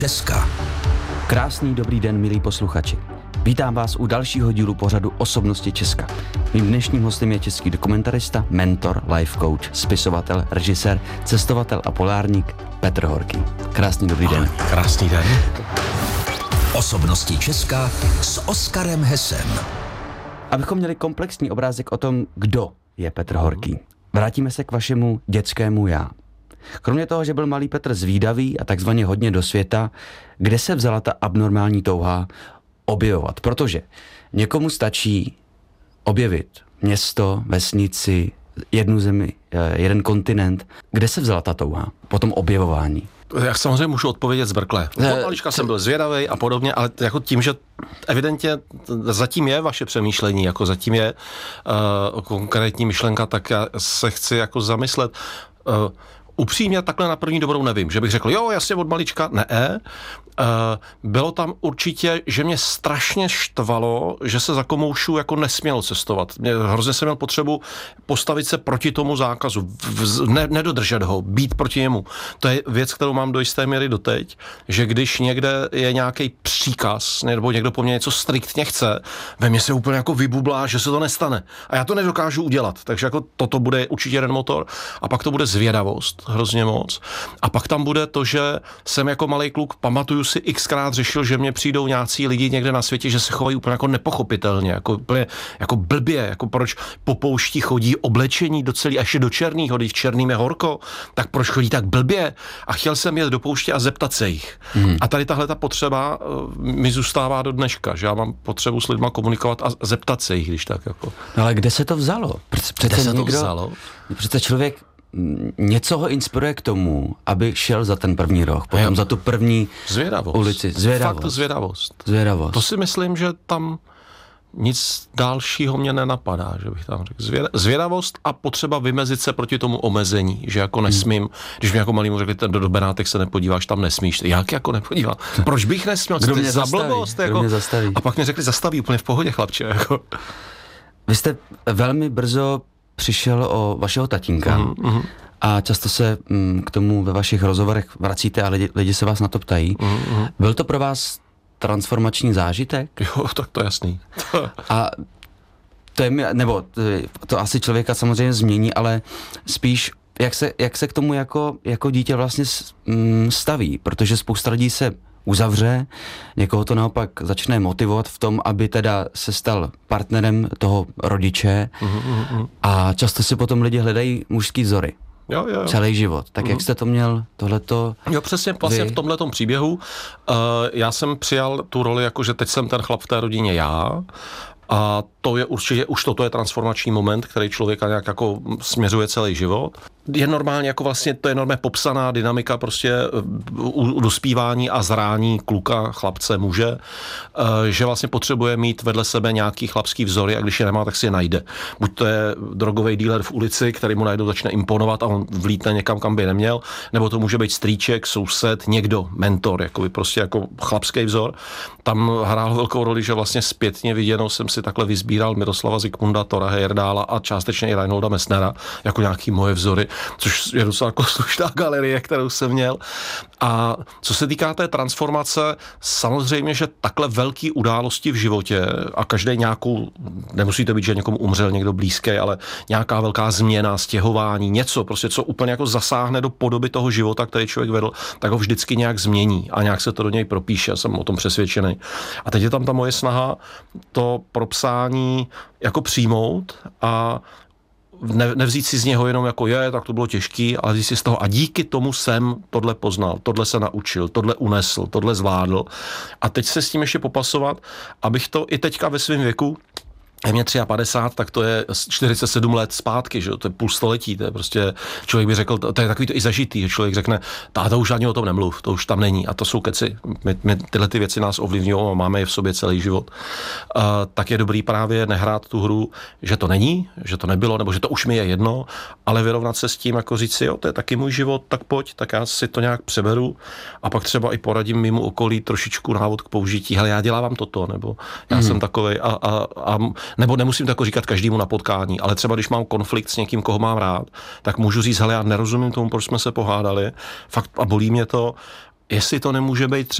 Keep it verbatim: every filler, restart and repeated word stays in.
Česka. Krásný dobrý den, milí posluchači. Vítám vás u dalšího dílu pořadu Osobnosti Česka. Mým dnešním hostem je český dokumentarista, mentor, life coach, spisovatel, režisér, cestovatel a polárník Petr Horký. Krásný dobrý den. Krásný den. Osobnosti Česka s Oskarem Hesem. Abychom měli komplexní obrázek o tom, kdo je Petr Horký, vrátíme se k vašemu dětskému já. Kromě toho, že byl malý Petr zvídavý a takzvaně hodně do světa, kde se vzala ta abnormální touha objevovat? Protože někomu stačí objevit město, vesnici, jednu zemi, jeden kontinent. Kde se vzala ta touha po tom objevování? Já samozřejmě můžu odpovědět zbrkle. Od malička jsem byl zvědavý a podobně, ale jako tím, že evidentně zatím je vaše přemýšlení, jako zatím je uh, konkrétní myšlenka, tak já se chci jako zamyslet. Uh, Upřímně takhle na první dobrou nevím, že bych řekl, jo, jasně od malička, ne. Uh, bylo tam určitě, že mě strašně štvalo, že se za komoušů jako nesmělo cestovat. Mě, hrozně jsem měl potřebu postavit se proti tomu zákazu, v, ne, nedodržet ho, být proti němu. To je věc, kterou mám do jisté míry doteď, že když někde je nějaký příkaz, nebo někdo po mně něco striktně chce, ve mně se úplně jako vybublá, že se to nestane. A já to nedokážu udělat. Takže jako toto bude určitě jeden motor. A pak to bude zvědavost, hrozně moc. A pak tam bude to, že jsem jako malej kluk, pamatuju si xkrát řešil, že mě přijdou nějací lidi někde na světě, že se chovají úplně jako nepochopitelně, jako úplně jako blbě, jako proč po poušti chodí oblečení do celý, až do černýho, když černým je horko, tak proč chodí tak blbě? A chtěl jsem jet do pouště a zeptat se jich. Hmm. A tady tahle ta potřeba uh, mi zůstává do dneška, že já mám potřebu s lidma komunikovat a zeptat se jich, když tak jako. No ale kde se to vzalo? Přece kde se někdo, to vzalo? Přece člověk něco ho inspiruje k tomu, aby šel za ten první roh, potom jo. za tu první zvědavost. ulici. Zvědavost. Fakt zvědavost. Zvědavost. To si myslím, že tam nic dalšího mě nenapadá, že bych tam řekl. Zvědavost a potřeba vymezit se proti tomu omezení, že jako nesmím, hmm. když mi jako malýmu řekli, ten do Benátek se nepodíváš, tam nesmíš. Jak jako nepodívám? Proč bych nesměl? Kdo mě za zastaví? blbost, Kdo jako? mě zastaví? A pak mě řekli, zastaví úplně v pohodě, chlapče. Jako. Vy jste velmi brzo přišel o vašeho tatínka. Mm-hmm. A často se mm, k tomu ve vašich rozhovorech vracíte a lidi, lidi se vás na to ptají. Mm-hmm. Byl to pro vás transformační zážitek? Jo, tak to je jasný. A to je, nebo to asi člověka samozřejmě změní, ale spíš jak se, jak se k tomu jako, jako dítě vlastně staví, protože spousta lidí se uzavře, někoho to naopak začne motivovat v tom, aby teda se stal partnerem toho rodiče mm-hmm. a často si potom lidi hledají mužský vzory. Jo, jo, jo. Celý život. Tak mm. jak jste to měl, tohleto? Jo, přesně, vlastně v tomhletom příběhu uh, já jsem přijal tu roli, jako že teď jsem ten chlap v té rodině já. A to je určitě, už toto je transformační moment, který člověka nějak jako směřuje celý život. Je normálně, jako vlastně, to je normálně popsaná dynamika prostě u, u dospívání a zrání kluka, chlapce, muže, že vlastně potřebuje mít vedle sebe nějaký chlapský vzory a když je nemá, tak si je najde. Buď to je drogový dealer v ulici, který mu najednou začne imponovat a on vlítne někam, kam by neměl, nebo to může být strýček, soused, někdo, mentor, jako prostě jako chlapský vzor. Tam hrál velkou roli, že vlastně zpětně viděno jsem si takhle vyzbíral Miroslava Zikmunda, Tora Heyerdala a částečně i Reinholda Messnera jako nějaký moje vzory, což je docela jako slušná galerie, kterou jsem měl. A co se týká té transformace, samozřejmě, že takhle velký události v životě a každé nějakou, nemusí to být, že někomu umřel někdo blízký, ale nějaká velká změna, stěhování, něco, prostě co úplně jako zasáhne do podoby toho života, který člověk vedl, tak ho vždycky nějak změní a nějak se to do něj propíše, jsem o tom přesvědčený. A teď je tam ta moje snaha to propsání jako přijmout a Ne, nevzít si z něho jenom jako je, tak to bylo těžký, ale vzít si z toho a díky tomu jsem tohle poznal, tohle se naučil, tohle unesl, tohle zvládl a teď se s tím ještě popasovat, abych to i teďka ve svém věku, je mě padesát tři, tak to je čtyřicet sedm let zpátky, že to je půl století, to je prostě, člověk by řekl, to je takový to i zažitý, že člověk řekne, táta už ani o tom nemluv, to už tam není a to jsou keci, my, my tyhle ty věci nás ovlivňují a máme je v sobě celý život. Uh, tak je dobrý právě nehrát tu hru, že to není, že to nebylo, nebo že to už mi je jedno, ale vyrovnat se s tím, jako říct si, jo, to je taky můj život, tak pojď, tak já si to nějak přeberu a pak třeba i poradím mimo okolí trošičku návod k použití, hele, já dělám toto, nebo já mm. jsem takovej a, a, a nebo nemusím to jako říkat každému na potkání, ale třeba když mám konflikt s někým, koho mám rád, tak můžu říct, hele, já nerozumím tomu, proč jsme se pohádali, fakt a bolí mě to, jestli to nemůže být